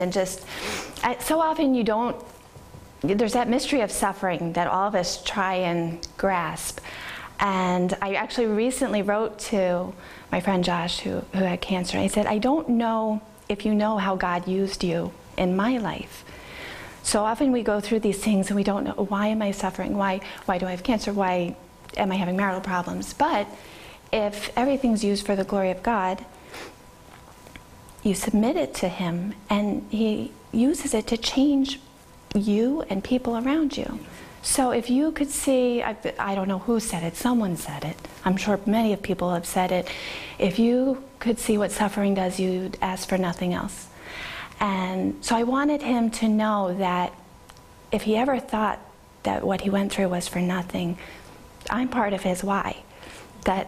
And just, so often there's that mystery of suffering that all of us try and grasp. And I actually recently wrote to my friend Josh, who had cancer, and I said, I don't know if you know how God used you in my life. So often we go through these things and we don't know, why am I suffering? Why do I have cancer? Why am I having marital problems? But if everything's used for the glory of God, you submit it to Him, and He uses it to change you and people around you. So if you could see, I don't know who said it, someone said it, I'm sure many of people have said it, if you could see what suffering does, you'd ask for nothing else. And so I wanted him to know that if he ever thought that what he went through was for nothing, I'm part of his why. That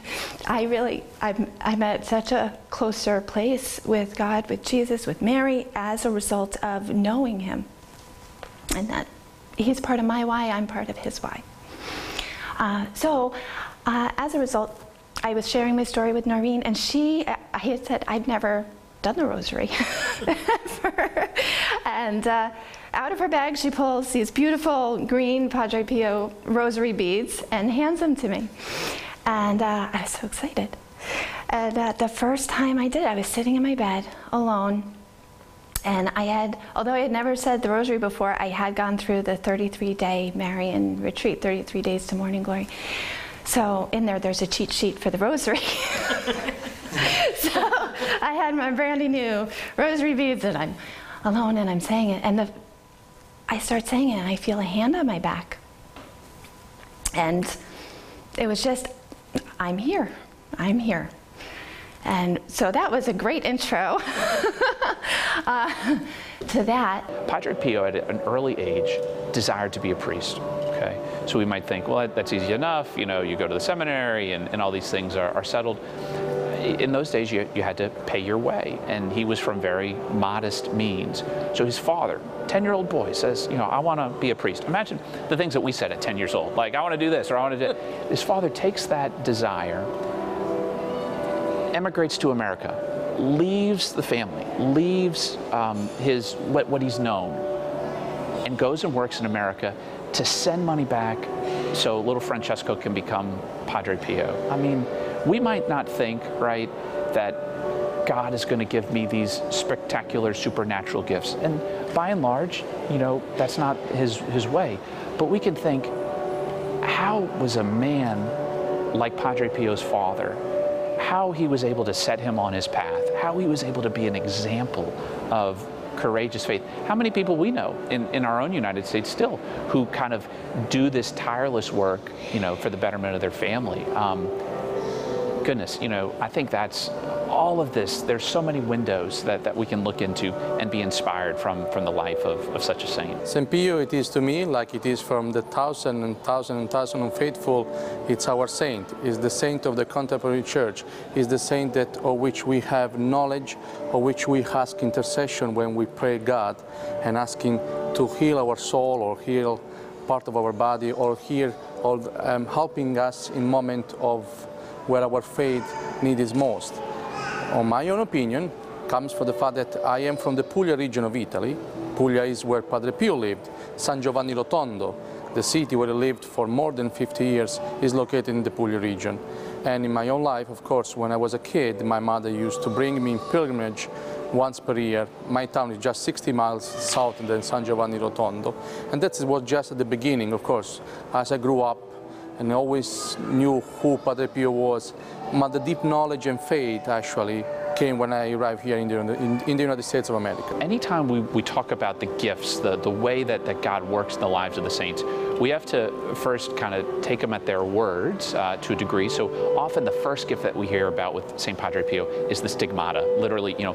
I'm at such a closer place with God, with Jesus, with Mary, as a result of knowing Him. And that He's part of my why, I'm part of His why. So as a result, I was sharing my story with Noreen, and I had said I'd never done the rosary. And out of her bag she pulls these beautiful green Padre Pio rosary beads and hands them to me. And I was so excited. And the first time I did it, I was sitting in my bed alone. And although I had never said the rosary before, I had gone through the 33-day Marian retreat, 33 days to morning glory. So in there's a cheat sheet for the rosary. So I had my brandy new rosary beads, and I'm alone and I'm saying it. And I start saying it, and I feel a hand on my back. And it was just, I'm here. I'm here. And so that was a great intro to that. Padre Pio at an early age desired to be a priest. Okay, so we might think, well, that's easy enough. You know, you go to the seminary and all these things are settled. In those days, you had to pay your way, and he was from very modest means. So his father, 10-year-old boy, says, you know, I want to be a priest. Imagine the things that we said at 10 years old, like, I want to do this, or I want to do that. His father takes that desire, emigrates to America, leaves the family, leaves what he's known, and goes and works in America to send money back so little Francesco can become Padre Pio. I mean, we might not think, right, that God is going to give me these spectacular supernatural gifts. And by and large, you know, that's not his way. But we can think, how was a man like Padre Pio's father, how he was able to set him on his path, how he was able to be an example of courageous faith. How many people we know in our own United States still who kind of do this tireless work, you know, for the betterment of their family. Goodness, you know, I think that's all of this. There's so many windows that we can look into and be inspired from the life of such a saint. St. Pio, it is to me, like it is from the thousand and thousand of faithful, it's our saint. It's the saint of the contemporary church. It's the saint of which we have knowledge, of which we ask intercession when we pray God and asking to heal our soul or heal part of our body or helping us in moment of where our faith needs most. On my own opinion, comes from the fact that I am from the Puglia region of Italy. Puglia is where Padre Pio lived. San Giovanni Rotondo, the city where he lived for more than 50 years, is located in the Puglia region. And in my own life, of course, when I was a kid, my mother used to bring me in pilgrimage once per year. My town is just 60 miles south than San Giovanni Rotondo. And that was just at the beginning, of course. As I grew up, and I always knew who Padre Pio was. But the deep knowledge and faith actually came when I arrived here in the United States of America. Anytime we talk about the gifts, the way that God works in the lives of the saints, we have to first kind of take them at their words to a degree. So often the first gift that we hear about with St. Padre Pio is the stigmata. Literally, you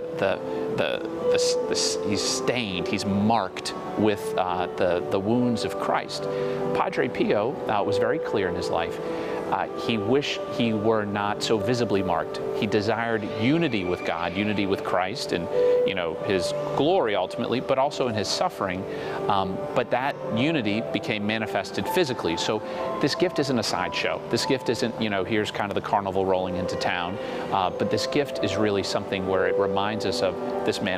know, he's stained, he's marked with the wounds of Christ. Padre Pio was very clear in his life. He wished he were not so visibly marked. He desired unity with God, unity with Christ, and you know, his glory ultimately, but also in his suffering. But that unity became manifested physically. So this gift isn't a sideshow. This gift isn't, you know, here's kind of the carnival rolling into town. But this gift is really something where it reminds us of this man